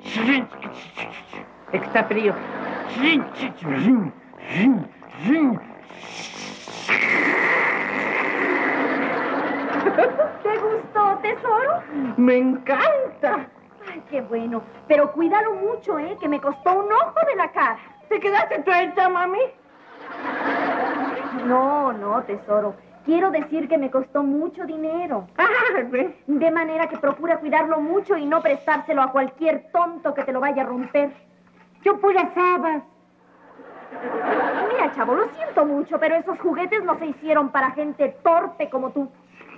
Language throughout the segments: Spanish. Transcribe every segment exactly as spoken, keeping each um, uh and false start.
Está frío. ¿Te gustó, tesoro? ¡Me encanta! Ay, qué bueno. Pero cuídalo mucho, ¿eh? Que me costó un ojo de la cara. ¿Te quedaste tuerta, mami? No, no, tesoro. Quiero decir que me costó mucho dinero. Ah, ¿ves? De manera que procura cuidarlo mucho y no prestárselo a cualquier tonto que te lo vaya a romper. Yo puras habas. Mira, chavo, lo siento mucho, pero esos juguetes no se hicieron para gente torpe como tú.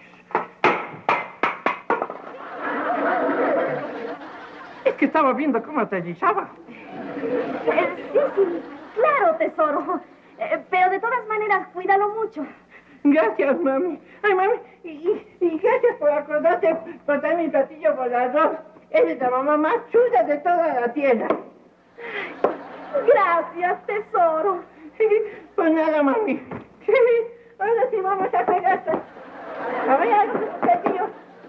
Es que estaba viendo cómo te guisaba. Eh, sí, sí, claro, tesoro. Eh, pero de todas maneras, cuídalo mucho. Gracias, mami. Ay, mami, y, y, y gracias por acordarte por traer mi platillo volador. Eres la mamá más chula de toda la tierra. Gracias, tesoro. Pues nada, mami. Ahora sí vamos a pegar. A ver, platillo.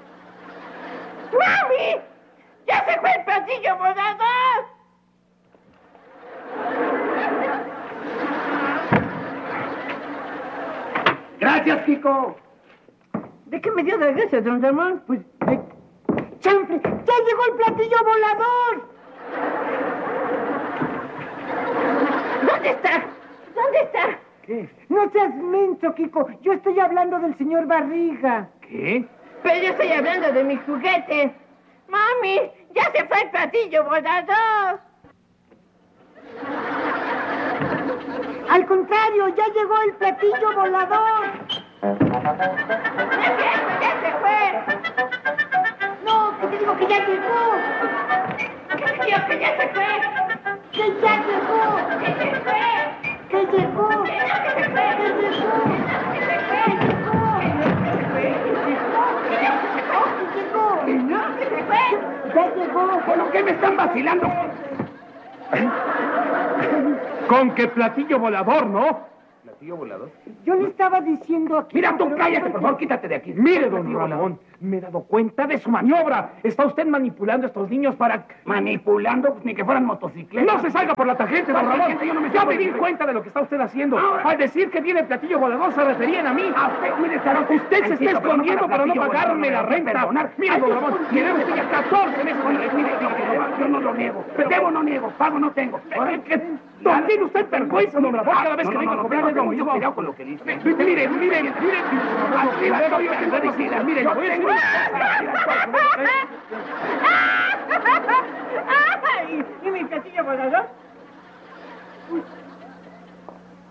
¡Mami! ¡Ya se fue el platillo volador! Gracias, Kiko. ¿De qué me dio las gracias, don Ramón? Pues, de... ¡Chanfle! ¡Ya llegó el platillo volador! ¿Dónde está? ¿Dónde está? ¿Qué? No seas menso, Kiko. Yo estoy hablando del señor Barriga. ¿Qué? Pero yo estoy hablando de mis juguetes. ¡Mami! ¡Ya se fue el platillo volador! Al contrario, ya llegó el platillo volador. ¡No es cierto! ¡Ya se fue! No, que te digo que ya llegó. ¿Qué te digo que ya se fue? Que ya llegó. ¡Que se fue! Que llegó. ¡Que no, que se fue! Que llegó. ¡Que se fue! Que ¡No, que se fue! ya llegó. ¿Con qué me están vacilando? Con que platillo volador, ¿no? ¿Platillo volador? Yo le estaba diciendo aquí. Mira, tú cállate, por favor, quítate de aquí. Mire, don Ramón, me he dado cuenta de su maniobra. Está usted manipulando a estos niños para... ¿Manipulando? Pues ni que fueran motocicletas. No se salga por la tangente, don ¿Cuál Ramón. tangente? Yo no me Ya salgo me di de- cuenta de lo que está usted haciendo. Ahora- Al decir que viene el platillo volador, se referían a mí. A usted, mire, estar Usted se está escondiendo para no pagarme la renta. Perdonar. Mira, don Ramón, tiene usted ya catorce meses de Mire, renta. mire, mire, yo no lo niego. Pero- Debo no niego, pago no tengo. Eh, que- No tiene usted vergüenza, don Ramón, cada vez No, que no, vengo no, a cobrarle tengo lo mucho mismo. cuidado con lo que dice. Mire, mire, mire, mire. Arriba estoy, yo tengo Mire, necesidad. mire, Yo voy a tengo ¡Ay! ¿Y mi platillo volador?